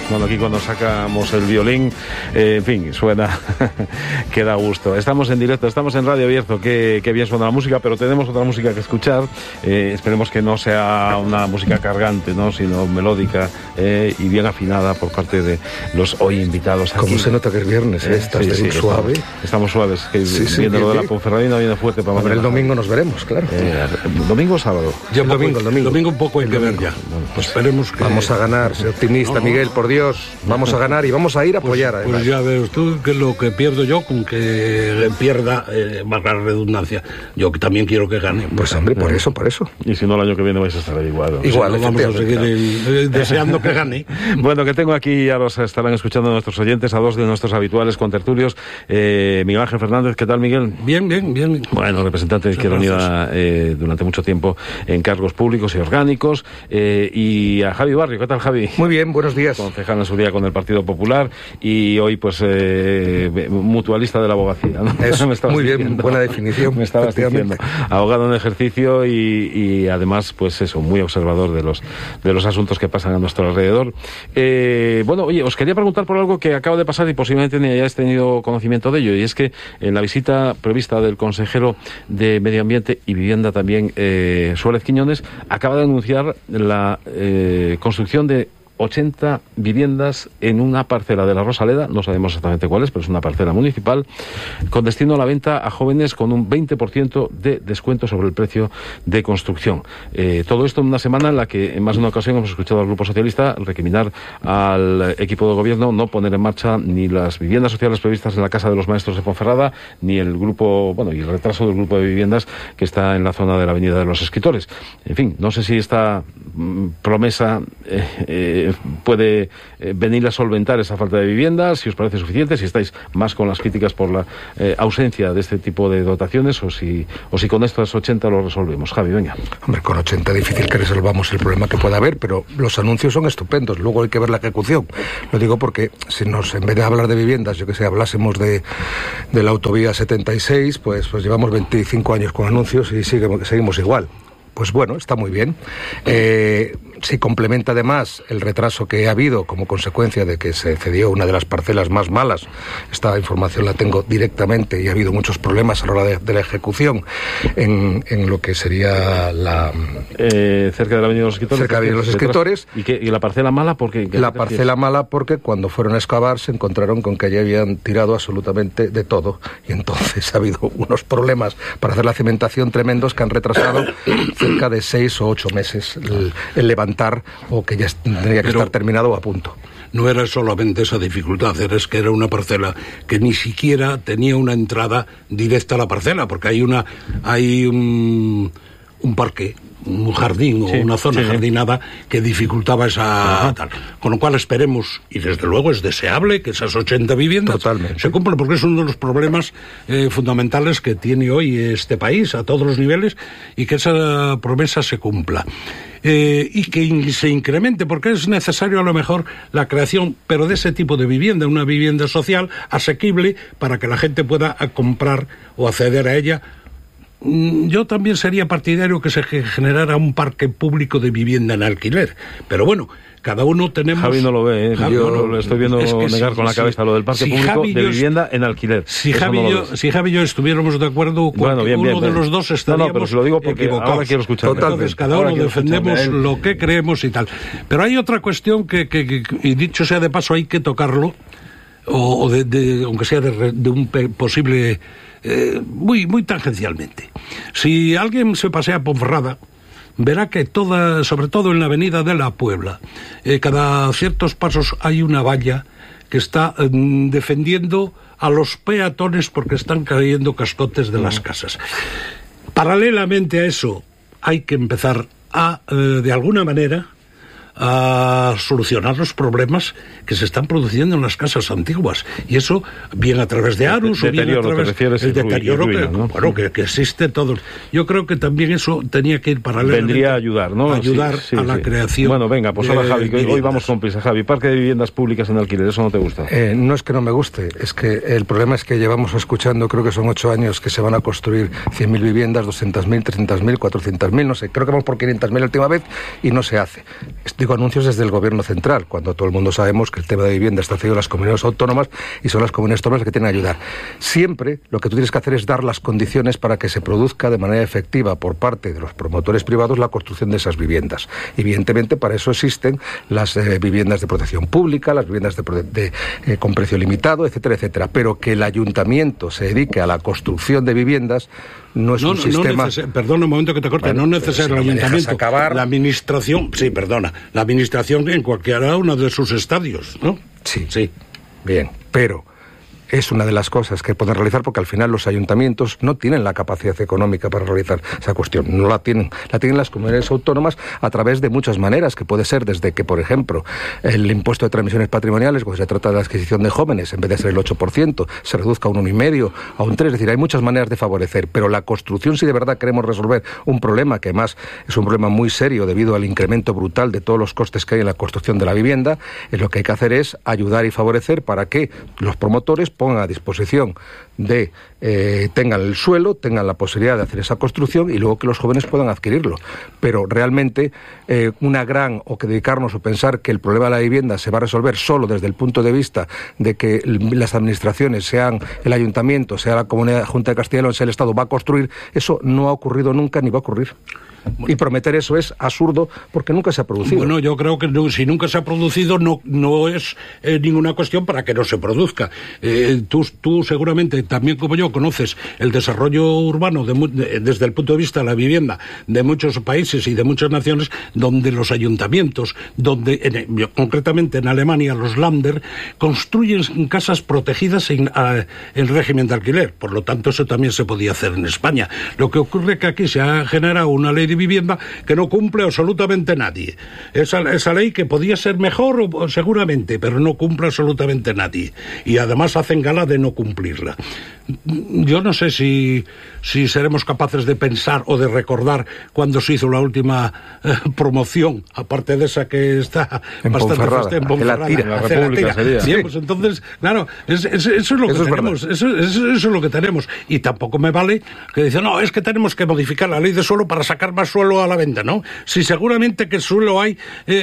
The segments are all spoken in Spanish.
Bueno, aquí cuando sacamos el violín, en fin, suena que da gusto. Estamos en directo, estamos en Radio Bierzo, que bien suena la música, pero tenemos otra música que escuchar. Esperemos que no sea una música cargante, ¿no?, sino melódica y bien afinada por parte de los hoy invitados aquí. Como se nota que es viernes, estás suave. Estamos suaves, que viene lo de la Ponferradina, viene fuerte para mañana. El domingo nos veremos, claro. ¿Domingo o sábado? El domingo un poco hay que ver ya. Bueno, pues esperemos que... Vamos a ganar, sé optimista, Miguel, por Dios. Vamos a ganar y vamos a ir a apoyar, además. Pues ya ves tú que lo que pierdo yo con que pierda, más la redundancia. Yo que también quiero que gane. Pues hombre, por eso. Y si no, el año que viene vais a estar ahí igual. Igual, vamos a seguir deseando que gane. Bueno, que tengo aquí, ya los estarán escuchando nuestros oyentes, a dos de nuestros habituales contertulios. Miguel Ángel Fernández, ¿qué tal, Miguel? Bien. Bueno, representante de Izquierda Unida durante mucho tiempo en cargos públicos y orgánicos. Y a Javi Barrio, ¿qué tal, Javi? Muy bien, buenos días. Concejal en su día con el Partido Popular y hoy, pues, mutualista de la abogacía, ¿no? Muy bien, buena definición. Me estabas diciendo. Abogado en ejercicio y además, pues eso, muy observador de los asuntos que pasan a nuestro alrededor. Bueno, oye, os quería preguntar por algo que acaba de pasar y posiblemente ni hayáis tenido conocimiento de ello, y es que en la visita prevista del consejero de Medio Ambiente y Vivienda también, Suárez Quiñones, acaba de anunciar la construcción de 80 viviendas en una parcela de la Rosaleda, no sabemos exactamente cuál es, pero es una parcela municipal, con destino a la venta a jóvenes con un 20% de descuento sobre el precio de construcción. Todo esto en una semana en la que en más de una ocasión hemos escuchado al Grupo Socialista recriminar al equipo de gobierno no poner en marcha ni las viviendas sociales previstas en la Casa de los Maestros de Ponferrada, ni el grupo, y el retraso del grupo de viviendas que está en la zona de la Avenida de los Escritores. En fin, no sé si esta promesa puede venir a solventar esa falta de viviendas, si os parece suficiente, si estáis más con las críticas por la ausencia de este tipo de dotaciones o si con estas 80 lo resolvemos. Javi, venga. Hombre, con 80 es difícil que resolvamos el problema que pueda haber, pero los anuncios son estupendos, luego hay que ver la ejecución. Lo digo porque si nos, en vez de hablar de viviendas, yo que sé, hablásemos de la autovía 76, pues llevamos 25 años con anuncios y seguimos igual. Pues bueno, está muy bien. Si complementa además el retraso que ha habido como consecuencia de que se cedió una de las parcelas más malas, esta información la tengo directamente y ha habido muchos problemas a la hora de la ejecución en lo que sería la... cerca de la Avenida de los Escritores. Cerca de la Avenida de los Escritores. ¿Y la parcela mala? La parcela mala porque cuando fueron a excavar se encontraron con que allí habían tirado absolutamente de todo y entonces ha habido unos problemas para hacer la cimentación tremendos que han retrasado cerca de 6 o 8 meses el levantar, o que ya tendría que estar terminado o a punto. No era solamente esa dificultad, es que era una parcela que ni siquiera tenía una entrada directa a la parcela, porque hay un parque, un jardín o una zona jardinada que dificultaba esa tal. Con lo cual esperemos, y desde luego es deseable que esas 80 viviendas se cumplan, porque es uno de los problemas fundamentales que tiene hoy este país a todos los niveles, y que esa promesa se cumpla. Y que se incremente, porque es necesario a lo mejor la creación, pero de ese tipo de vivienda, una vivienda social asequible para que la gente pueda comprar o acceder a ella. Yo también sería partidario que se generara un parque público de vivienda en alquiler, pero bueno, cada uno tenemos... Javi no lo ve, yo lo estoy viendo negar con la cabeza lo del parque público de vivienda en alquiler. Si Javi y yo estuviéramos de acuerdo, uno de los dos estaríamos pero se lo digo porque equivocados. Ahora quiero escuchar. Entonces cada uno defendemos lo que creemos y tal. Pero hay otra cuestión que y dicho sea de paso, hay que tocarlo, aunque sea de un posible... muy tangencialmente. Si alguien se pasea por Ponferrada, verá que sobre todo en la avenida de la Puebla, cada ciertos pasos hay una valla que está defendiendo a los peatones porque están cayendo cascotes de las casas. Paralelamente a eso, hay que empezar de alguna manera, a solucionar los problemas que se están produciendo en las casas antiguas, y eso bien a través de ARUS o bien a través del deterioro que existe todo. Yo creo que también eso tenía que ir paralelamente. Vendría a ayudar, ¿no? A la creación. Bueno, venga, pues ahora Javi, que hoy vamos con prisa. Javi, parque de viviendas públicas en alquiler, ¿eso no te gusta? No es que no me guste, es que el problema es que llevamos escuchando, creo que son 8 años que se van a construir 100.000 viviendas, 200.000, 300.000, 400.000, no sé, creo que vamos por 500.000 la última vez y no se hace. Digo anuncios desde el gobierno. gobierno central, cuando todo el mundo sabemos que el tema de vivienda está cedido a las comunidades autónomas y son las comunidades autónomas las que tienen que ayudar. Siempre lo que tú tienes que hacer es dar las condiciones para que se produzca de manera efectiva por parte de los promotores privados la construcción de esas viviendas. Evidentemente, para eso existen las viviendas de protección pública, las viviendas con precio limitado, etcétera, etcétera. Pero que el ayuntamiento se dedique a la construcción de viviendas no es un sistema... Perdona un momento que te corte, bueno, no es necesario el ayuntamiento. La administración, la administración en cualquiera uno de sus estadios, ¿no? Sí. Bien, pero... es una de las cosas que pueden realizar, porque al final los ayuntamientos no tienen la capacidad económica para realizar esa cuestión, no la tienen las comunidades autónomas a través de muchas maneras, que puede ser desde que, por ejemplo, el impuesto de transmisiones patrimoniales, cuando se trata de la adquisición de jóvenes, en vez de ser el 8%, se reduzca a un 1,5%, a un 3%, es decir, hay muchas maneras de favorecer, pero la construcción, si de verdad queremos resolver un problema, que además es un problema muy serio debido al incremento brutal de todos los costes que hay en la construcción de la vivienda, lo que hay que hacer es ayudar y favorecer para que los promotores pongan a disposición de tengan el suelo, tengan la posibilidad de hacer esa construcción y luego que los jóvenes puedan adquirirlo. Pero realmente o que dedicarnos o pensar que el problema de la vivienda se va a resolver solo desde el punto de vista de que las administraciones, sean el ayuntamiento, sea la comunidad Junta de Castilla y León, sea el Estado, va a construir, eso no ha ocurrido nunca ni va a ocurrir. Y prometer eso es absurdo porque nunca se ha producido. Bueno, yo creo que no, si nunca se ha producido no es ninguna cuestión para que no se produzca. Tú seguramente, también como yo, conoces el desarrollo urbano desde el punto de vista de la vivienda de muchos países y de muchas naciones donde los ayuntamientos, concretamente en Alemania, los Länder, construyen casas protegidas en régimen de alquiler. Por lo tanto, eso también se podía hacer en España. Lo que ocurre es que aquí se ha generado una ley de vivienda que no cumple absolutamente nadie. Esa ley que podía ser mejor seguramente, pero no cumple absolutamente nadie. Y además hacen gala de no cumplirla. Yo no sé si seremos capaces de pensar o de recordar cuándo se hizo la última promoción, aparte de esa que está en bastante en Ponferrada, la República sería. Bien, pues entonces, claro, eso es lo que tenemos. Eso es lo que tenemos. Y tampoco me vale que dicen, no, es que tenemos que modificar la ley de suelo para sacar más suelo a la venta, ¿no? Si seguramente que suelo hay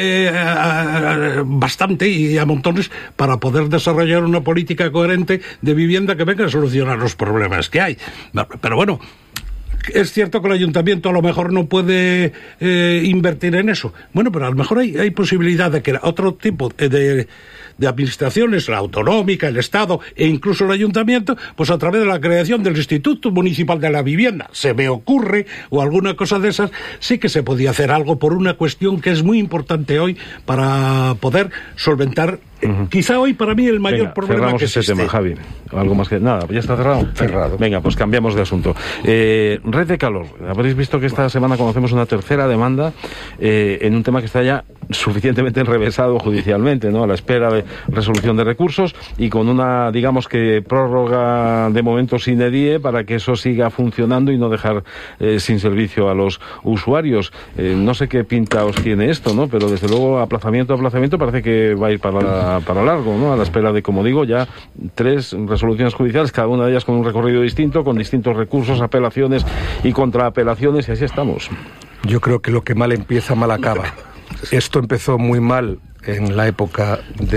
bastante y a montones para poder desarrollar una política coherente de vivienda que venga a solucionar los problemas que hay. Pero bueno, es cierto que el ayuntamiento a lo mejor no puede invertir en eso. Bueno, pero a lo mejor hay posibilidad de que otro tipo de administraciones, la autonómica, el Estado e incluso el ayuntamiento, pues a través de la creación del Instituto Municipal de la Vivienda, se me ocurre, o alguna cosa de esas, sí que se podía hacer algo por una cuestión que es muy importante hoy para poder solventar. Quizá hoy para mí el mayor problema que existe. Cerramos ese tema, Javi. ¿Algo más que nada? ¿Ya está cerrado? Cerrado. Venga, pues cambiamos de asunto. Red de Calor. Habréis visto que esta semana conocemos una tercera demanda en un tema que está ya suficientemente enrevesado judicialmente, ¿no? A la espera de resolución de recursos y con una, digamos que, prórroga de momento sine die para que eso siga funcionando y no dejar sin servicio a los usuarios. No sé qué pinta os tiene esto, ¿no? Pero desde luego aplazamiento parece que va a ir para largo, ¿no? A la espera de, como digo, ya 3 resoluciones judiciales, cada una de ellas con un recorrido distinto, con distintos recursos, apelaciones y contraapelaciones, y así estamos. Yo creo que lo que mal empieza, mal acaba. Esto empezó muy mal en la época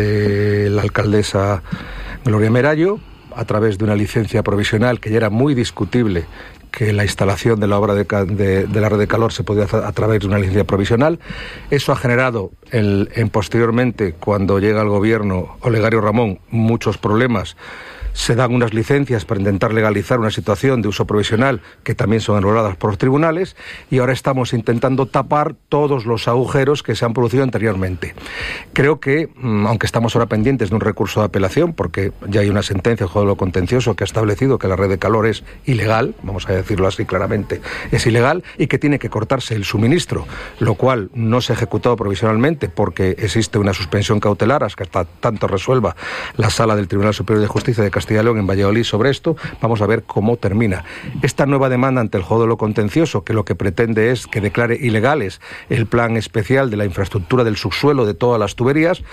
de la alcaldesa Gloria Merayo, a través de una licencia provisional que ya era muy discutible que la instalación de la obra de la red de calor se podía hacer a través de una licencia provisional. Eso ha generado posteriormente, cuando llega al gobierno Olegario Ramón, muchos problemas. Se dan unas licencias para intentar legalizar una situación de uso provisional que también son anuladas por los tribunales, y ahora estamos intentando tapar todos los agujeros que se han producido anteriormente. Creo que, aunque estamos ahora pendientes de un recurso de apelación, porque ya hay una sentencia del Juzgado de lo Contencioso que ha establecido que la red de calor es ilegal, vamos a decirlo así claramente, es ilegal, y que tiene que cortarse el suministro, lo cual no se ha ejecutado provisionalmente porque existe una suspensión cautelar hasta que tanto resuelva la Sala del Tribunal Superior de Justicia de Castilla y León en Valladolid sobre esto. Vamos a ver cómo termina esta nueva demanda ante el Juzgado de lo Contencioso, que lo que pretende es que declare ilegales el plan especial de la infraestructura del subsuelo de todas las tuberías.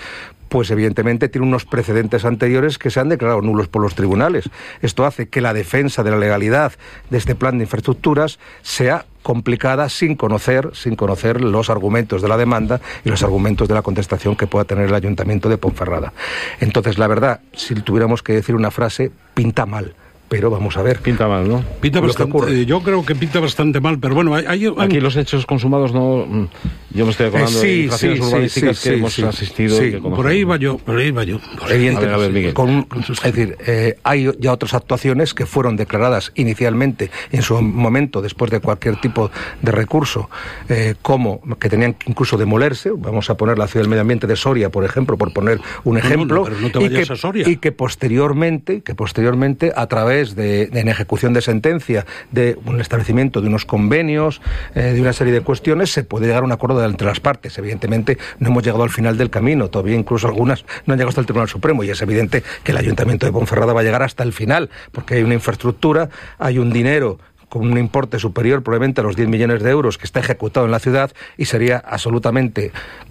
pues evidentemente tiene unos precedentes anteriores que se han declarado nulos por los tribunales. Esto hace que la defensa de la legalidad de este plan de infraestructuras sea complicada sin conocer los argumentos de la demanda y los argumentos de la contestación que pueda tener el Ayuntamiento de Ponferrada. Entonces, la verdad, si tuviéramos que decir una frase, pinta mal. Pero vamos a ver. Pinta mal, ¿no? Pinta bastante, yo creo que pinta bastante mal, pero bueno, aquí los hechos consumados no... Yo me estoy acordando de infracciones urbanísticas que hemos asistido. Sí, y que por ahí va yo. Evidentemente, a ver, Miguel. Es decir, hay ya otras actuaciones que fueron declaradas inicialmente, en su momento, después de cualquier tipo de recurso, como que tenían que incluso demolerse. Vamos a poner la ciudad del medio ambiente de Soria, por ejemplo, por poner un ejemplo. Pero no te vayas a Soria. Y que posteriormente, a través en ejecución de sentencia, de un establecimiento de unos convenios, de una serie de cuestiones, se puede llegar a un acuerdo entre las partes. Evidentemente no hemos llegado al final del camino, todavía incluso algunas no han llegado hasta el Tribunal Supremo, y es evidente que el Ayuntamiento de Ponferrada va a llegar hasta el final, porque hay una infraestructura, hay un dinero con un importe superior probablemente a los 10 millones de euros que está ejecutado en la ciudad, y sería absolutamente,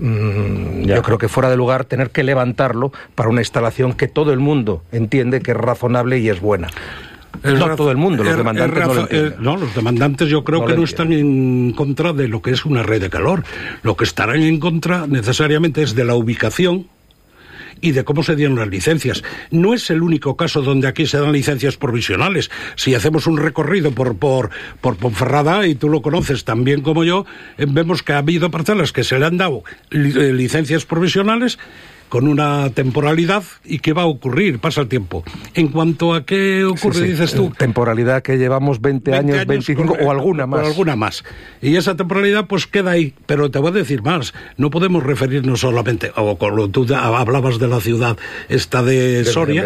yo creo que fuera de lugar tener que levantarlo para una instalación que todo el mundo entiende que es razonable y es buena. No todo el mundo, los demandantes no lo entienden. No, los demandantes yo creo que no están en contra de lo que es una red de calor. Lo que estarán en contra necesariamente es de la ubicación y de cómo se dieron las licencias. No es el único caso donde aquí se dan licencias provisionales. Si hacemos un recorrido por Ponferrada, y tú lo conoces tan bien como yo, vemos que ha habido parcelas que se le han dado licencias provisionales con una temporalidad, y qué va a ocurrir, pasa el tiempo. En cuanto a qué ocurre, dices tú... Temporalidad que llevamos 20 años 25 o alguna más. O alguna más. Y esa temporalidad pues queda ahí. Pero te voy a decir más, no podemos referirnos solamente, o cuando tú hablabas de la ciudad esta de Soria,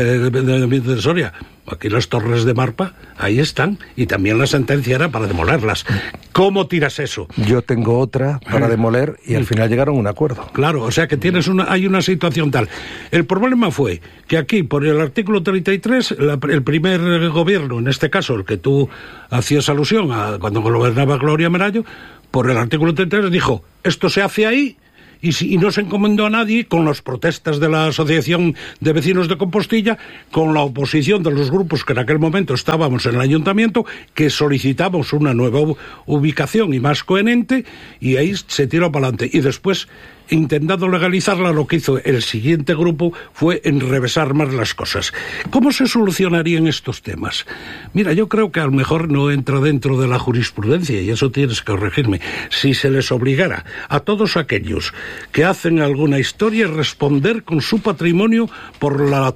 de Soria. Aquí las torres de Marpa, ahí están, y también la sentencia era para demolerlas. ¿Cómo tiras eso? Yo tengo otra para demoler, y al final llegaron a un acuerdo. Claro, o sea que hay una situación tal. El problema fue que aquí, por el artículo 33, el primer gobierno, en este caso el que tú hacías alusión a cuando gobernaba Gloria Merayo, por el artículo 33 dijo, esto se hace ahí, y no se encomendó a nadie, con las protestas de la Asociación de Vecinos de Compostilla, con la oposición de los grupos que en aquel momento estábamos en el Ayuntamiento, que solicitamos una nueva ubicación y más coherente, y ahí se tiró para adelante. Y después, intentando legalizarla, lo que hizo el siguiente grupo fue enrevesar más las cosas. ¿Cómo se solucionarían estos temas? Mira, yo creo que a lo mejor no entra dentro de la jurisprudencia, y eso tienes que corregirme. Si se les obligara a todos aquellos que hacen alguna historia responder con su patrimonio por la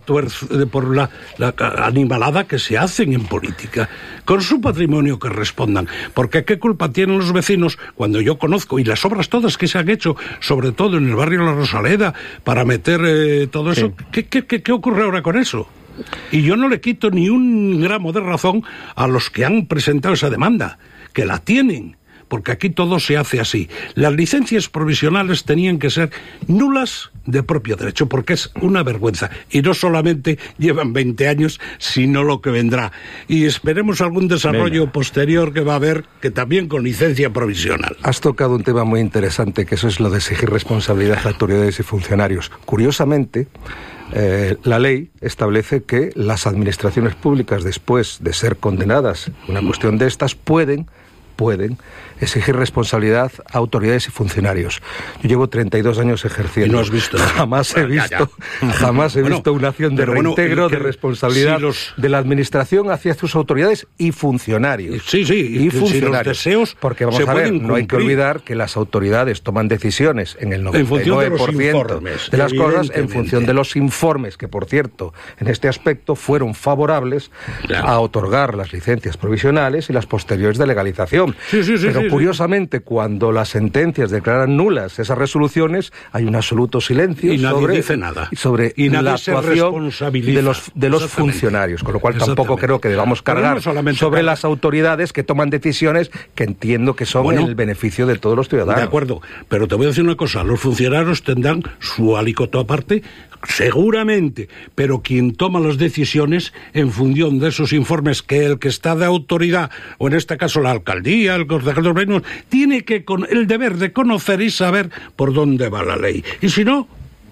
animalada que se hacen en política, con su patrimonio que respondan, porque qué culpa tienen los vecinos cuando yo conozco, y las obras todas que se han hecho, sobre todo en el barrio La Rosaleda, para meter todo eso. Sí. ¿Qué ocurre ahora con eso? Y yo no le quito ni un gramo de razón a los que han presentado esa demanda, que la tienen, porque aquí todo se hace así. Las licencias provisionales tenían que ser nulas de propio derecho, porque es una vergüenza. Y no solamente llevan 20 años, sino lo que vendrá. Y esperemos algún desarrollo posterior que va a haber, que también con licencia provisional. Has tocado un tema muy interesante, que eso es lo de exigir responsabilidad a autoridades y funcionarios. Curiosamente, la ley establece que las administraciones públicas, después de ser condenadas, una cuestión de estas, pueden exigir responsabilidad a autoridades y funcionarios. Yo llevo 32 años ejerciendo. ¿Y no has visto? Jamás he visto una acción de reintegro, de responsabilidad de la administración hacia sus autoridades y funcionarios. Sí, y funcionarios. Los deseos porque vamos a ver, no hay que olvidar que las autoridades toman decisiones en el 99% de las cosas en función de los informes, que por cierto, en este aspecto fueron favorables a otorgar las licencias provisionales y las posteriores de legalización. Pero curiosamente, cuando las sentencias declaran nulas esas resoluciones, hay un absoluto silencio y nadie dice nada. Sobre la actuación de los funcionarios, con lo cual tampoco creo que debamos cargar sobre las autoridades que toman decisiones que entiendo que son en el beneficio de todos los ciudadanos. De acuerdo, pero te voy a decir una cosa, los funcionarios tendrán su aliquota aparte, seguramente, pero quien toma las decisiones en función de esos informes, que el que está de autoridad, o en este caso la alcaldía, el concejal de urbanismo, tiene que el deber de conocer y saber por dónde va la ley. Y si no,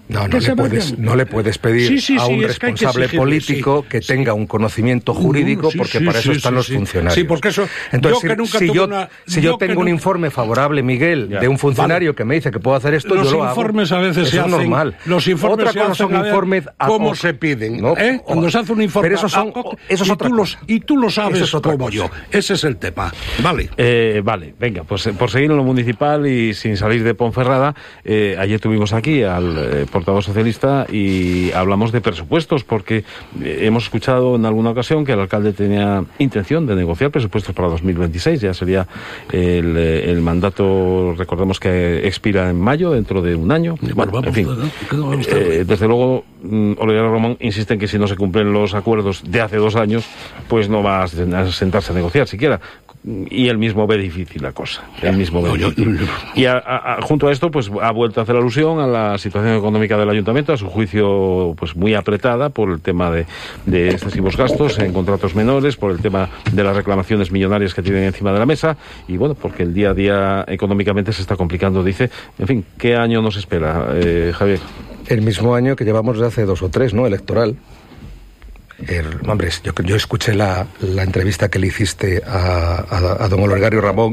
No le puedes pedir a un responsable político que tenga un conocimiento jurídico, porque para eso están los funcionarios. Sí, porque eso... Entonces, si yo tengo un informe favorable, Miguel, de un funcionario que me dice que puedo hacer esto, yo lo hago. Los informes a veces se hacen... normal. Los informes otra cosa son informes cómo se piden, ¿no? Cuando se hace un informe... Pero eso es otra cosa. Y tú lo sabes como yo. Ese es el tema. Vale. Vale, venga, pues por seguir en lo municipal y sin salir de Ponferrada, ayer tuvimos aquí al portavoz socialista y hablamos de presupuestos, porque hemos escuchado en alguna ocasión que el alcalde tenía intención de negociar presupuestos para 2026, ya sería el mandato, recordemos que expira en mayo, dentro de un año. Bueno, en fin, desde luego Olegario Ramón insiste en que si no se cumplen los acuerdos de hace 2 años, pues no va a sentarse a negociar siquiera. Y él mismo ve difícil la cosa. Y junto a esto, pues ha vuelto a hacer alusión a la situación económica del ayuntamiento, a su juicio pues muy apretada por el tema de excesivos gastos en contratos menores, por el tema de las reclamaciones millonarias que tienen encima de la mesa, y bueno, porque el día a día económicamente se está complicando, dice. En fin, ¿qué año nos espera, Javier? El mismo año que llevamos de hace 2 o 3, ¿no? Electoral. Hombre, yo escuché la entrevista que le hiciste a don Olegario Ramón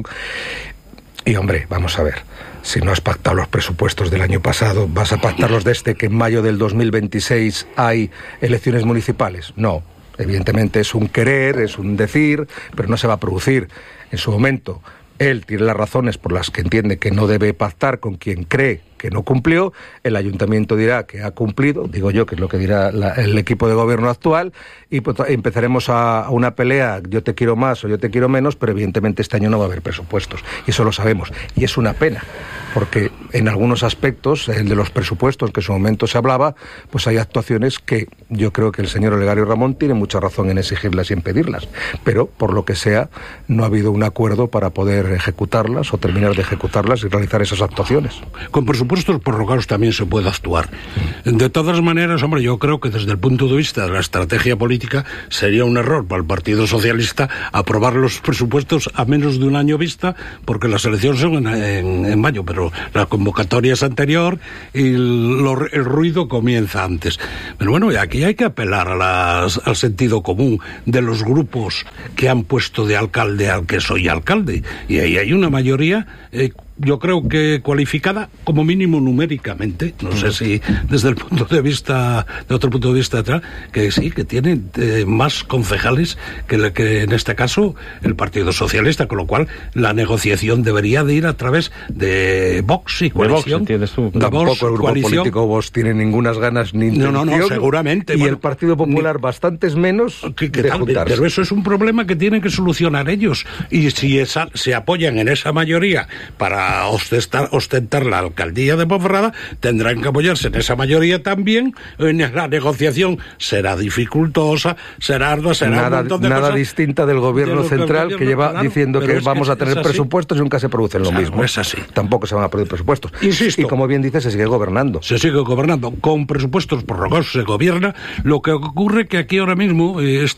y, hombre, vamos a ver, si no has pactado los presupuestos del año pasado, ¿vas a pactarlos desde que en mayo del 2026 hay elecciones municipales? No, evidentemente es un querer, es un decir, pero no se va a producir. En su momento, él tiene las razones por las que entiende que no debe pactar con quien cree que no cumplió, el ayuntamiento dirá que ha cumplido, digo yo que es lo que dirá el equipo de gobierno actual, y pues empezaremos a una pelea, yo te quiero más o yo te quiero menos, pero evidentemente este año no va a haber presupuestos, y eso lo sabemos, y es una pena, porque en algunos aspectos, el de los presupuestos que en su momento se hablaba, pues hay actuaciones que yo creo que el señor Olegario Ramón tiene mucha razón en exigirlas y en pedirlas, pero por lo que sea, no ha habido un acuerdo para poder ejecutarlas o terminar de ejecutarlas y realizar esas actuaciones. Con presupuestos prorrogados también se puede actuar. De todas maneras, hombre, yo creo que desde el punto de vista de la estrategia política sería un error para el Partido Socialista aprobar los presupuestos a menos de un año vista, porque las elecciones son en mayo, pero la convocatoria es anterior y el ruido comienza antes. Pero bueno, aquí hay que apelar al sentido común de los grupos que han puesto de alcalde al que soy alcalde, y ahí hay una mayoría yo creo que cualificada como mínimo numéricamente, no sé si desde el punto de vista, de otro punto de vista atrás, que sí, que tiene más concejales que en este caso el Partido Socialista, con lo cual la negociación debería de ir a través de Vox y coalición. Tampoco el grupo político Vox tiene ningunas ganas ni intención. No, seguramente. Y el Partido Popular bastantes menos de juntarse. Pero eso es un problema que tienen que solucionar ellos, y si se apoyan en esa mayoría para ostentar la alcaldía de Ponferrada, tendrán que apoyarse en esa mayoría también. En la negociación será dificultosa, será ardua, será un montón de nada cosas distinta del gobierno central, que lleva diciendo que vamos a tener presupuestos y nunca se producen lo mismo. Es así. Tampoco se van a producir presupuestos. Insisto. Y como bien dice, se sigue gobernando. Se sigue gobernando. Con presupuestos prorrogados se gobierna. Lo que ocurre que aquí ahora mismo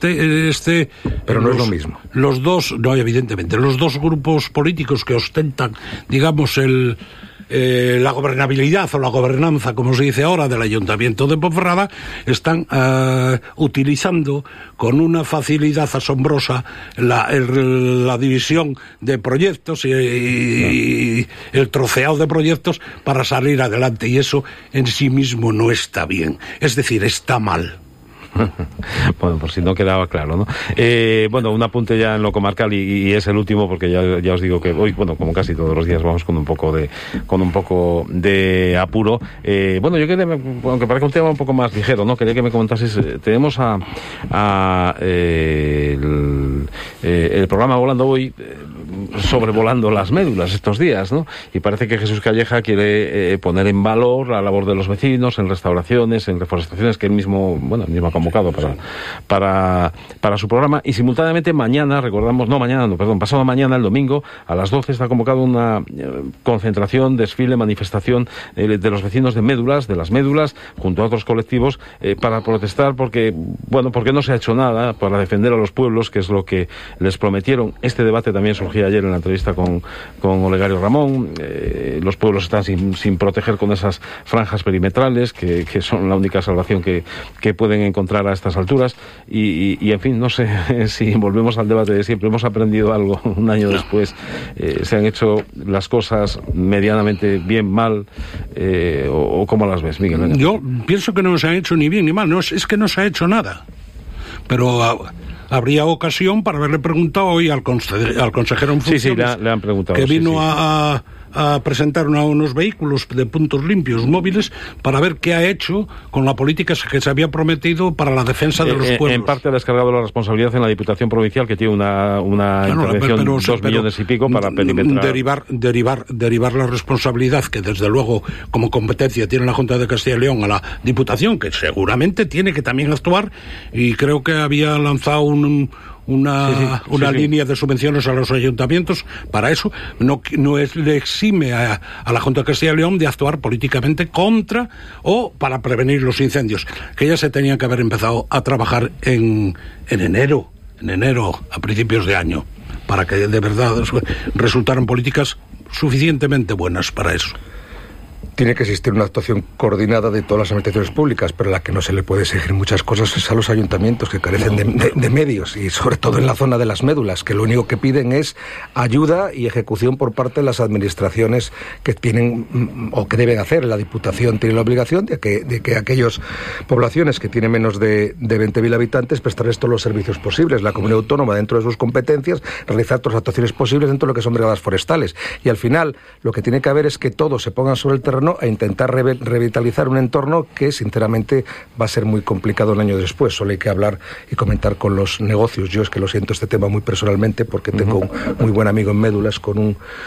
pero no es lo mismo. Los dos, no, evidentemente, los dos grupos políticos que ostentan, digamos, la gobernabilidad o la gobernanza, como se dice ahora, del Ayuntamiento de Ponferrada, están utilizando con una facilidad asombrosa la división de proyectos y el troceado de proyectos para salir adelante, y eso en sí mismo no está bien, es decir, está mal. Bueno, por si no quedaba claro, ¿no? Bueno, un apunte ya en lo comarcal y es el último, porque ya os digo que hoy, bueno, como casi todos los días, vamos con un poco de apuro. Bueno, yo quería, aunque parezca un tema un poco más ligero, ¿no? Quería que me comentases, tenemos el programa Volando Hoy, sobrevolando las médulas estos días, ¿no? Y parece que Jesús Calleja quiere poner en valor la labor de los vecinos en restauraciones, en reforestaciones, que él mismo, bueno, él mismo ha convocado para su programa, y simultáneamente pasado mañana, el domingo, a las 12 está convocado una concentración, desfile, manifestación de los vecinos de las médulas, junto a otros colectivos, para protestar porque no se ha hecho nada para defender a los pueblos, que es lo que les prometieron. Este debate también surgía ayer en la entrevista con Olegario Ramón. Los pueblos están sin proteger con esas franjas perimetrales, que son la única salvación que pueden encontrar a estas alturas, y en fin, no sé si volvemos al debate de siempre. Hemos aprendido algo un año después. Se han hecho las cosas medianamente bien, mal, o ¿cómo las ves, Miguel? Venga. Yo pienso que no se ha hecho ni bien ni mal, es que no se ha hecho nada, pero habría ocasión para haberle preguntado hoy al consejero en funciones, sí, le han preguntado, que vino a presentar unos vehículos de puntos limpios móviles, para ver qué ha hecho con la política que se había prometido para la defensa de los pueblos. En parte ha descargado la responsabilidad en la Diputación Provincial, que tiene una intervención de 2 millones y pico para perimetrar. Derivar la responsabilidad, que desde luego como competencia tiene la Junta de Castilla y León, a la Diputación, que seguramente tiene que también actuar, y creo que había lanzado una línea de subvenciones a los ayuntamientos para eso. No le exime a la Junta de Castilla y León de actuar políticamente contra o para prevenir los incendios, que ya se tenían que haber empezado a trabajar en enero, a principios de año, para que de verdad resultaran políticas suficientemente buenas para eso. Tiene que existir una actuación coordinada de todas las administraciones públicas, pero la que no se le puede exigir muchas cosas es a los ayuntamientos, que carecen de medios, y sobre todo en la zona de las médulas, que lo único que piden es ayuda y ejecución por parte de las administraciones que tienen o que deben hacer. La Diputación tiene la obligación de que aquellas poblaciones que tienen menos de 20.000 habitantes prestarles todos los servicios posibles. La Comunidad Autónoma, dentro de sus competencias, realizar todas las actuaciones posibles dentro de lo que son brigadas forestales. Y al final, lo que tiene que haber es que todos se pongan sobre el terreno a intentar revitalizar un entorno que sinceramente va a ser muy complicado un año después. Solo hay que hablar y comentar con los negocios. Yo es que lo siento este tema muy personalmente, porque tengo un muy buen amigo en Médulas con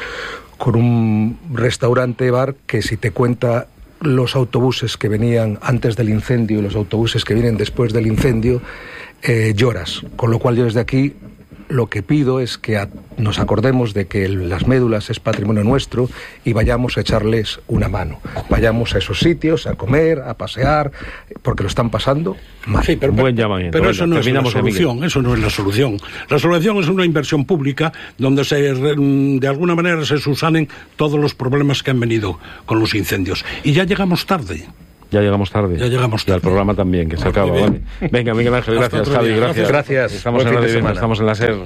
un restaurante bar que, si te cuenta los autobuses que venían antes del incendio y los autobuses que vienen después del incendio, lloras. Con lo cual yo desde aquí lo que pido es que nos acordemos de que las médulas es patrimonio nuestro y vayamos a echarles una mano. Vayamos a esos sitios a comer, a pasear, porque lo están pasando mal. Sí, buen llamamiento. Pero eso no es la solución. Eso no es la solución. La solución es una inversión pública donde de alguna manera se subsanen todos los problemas que han venido con los incendios. Y ya llegamos tarde. Ya llegamos tarde. Y al programa también, que se acaba. Vale. Venga, Miguel Ángel, gracias, Javi, gracias. Estamos en Radio Viena, estamos en la SER.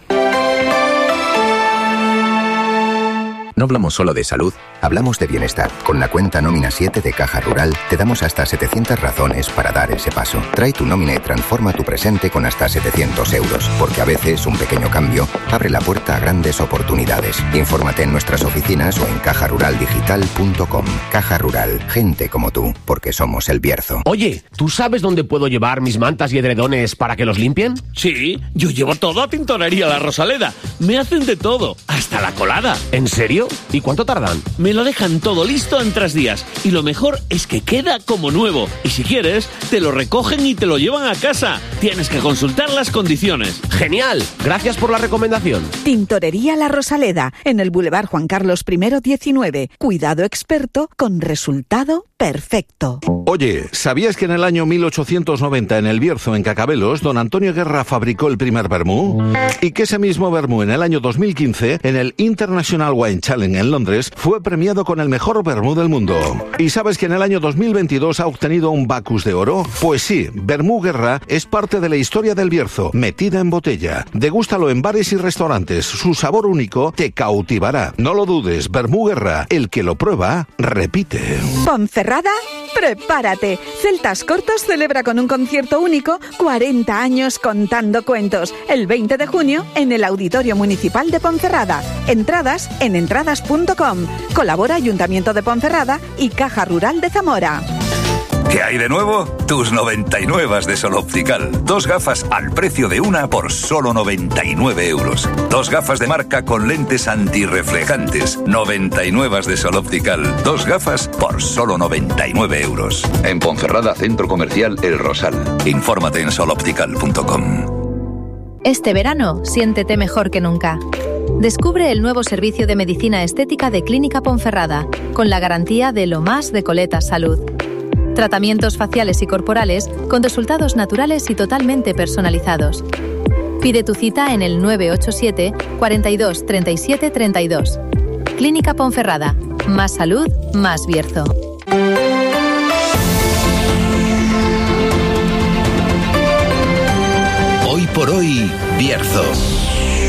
No hablamos solo de salud, hablamos de bienestar. Con la cuenta Nómina 7 de Caja Rural te damos hasta 700 razones para dar ese paso. Trae tu nómina y transforma tu presente con hasta 700 euros, porque a veces un pequeño cambio abre la puerta a grandes oportunidades. Infórmate en nuestras oficinas o en cajaruraldigital.com. Caja Rural, gente como tú, porque somos el Bierzo. Oye, ¿tú sabes dónde puedo llevar mis mantas y edredones para que los limpien? Sí, yo llevo todo a Tintorería La Rosaleda. Me hacen de todo, hasta la colada. ¿En serio? ¿Y cuánto tardan? Me lo dejan todo listo en 3 días. Y lo mejor es que queda como nuevo. Y si quieres, te lo recogen y te lo llevan a casa. Tienes que consultar las condiciones. ¡Genial! Gracias por la recomendación. Tintorería La Rosaleda, en el Boulevard Juan Carlos I 19. Cuidado experto con resultado perfecto. Oye, ¿sabías que en el año 1890 en el Bierzo, en Cacabelos, don Antonio Guerra fabricó el primer vermú? Y que ese mismo vermú en el año 2015, en el International Wine Challenge en Londres, fue premiado con el mejor vermú del mundo. ¿Y sabes que en el año 2022 ha obtenido un Bacus de oro? Pues sí, Vermú Guerra es parte de la historia del Bierzo, metida en botella. Degústalo en bares y restaurantes, su sabor único te cautivará. No lo dudes, Vermú Guerra, el que lo prueba, repite. Ponferrada, prepárate. Celtas Cortos celebra con un concierto único 40 años contando cuentos. El 20 de junio en el Auditorio Municipal de Ponferrada. Entradas en entradas.com. Colabora Ayuntamiento de Ponferrada y Caja Rural de Zamora. ¿Qué hay de nuevo? Tus 99 de Sol Optical. 2 gafas al precio de una por solo 99 euros. 2 gafas de marca con lentes antirreflejantes. 99 de Sol Optical. 2 gafas por solo 99 euros. En Ponferrada, Centro Comercial El Rosal. Infórmate en soloptical.com. Este verano, siéntete mejor que nunca. Descubre el nuevo servicio de medicina estética de Clínica Ponferrada, con la garantía de lo más de Coletas Salud. Tratamientos faciales y corporales con resultados naturales y totalmente personalizados. Pide tu cita en el 987 42 37 32. Clínica Ponferrada. Más salud, más Bierzo. Hoy por hoy, Bierzo.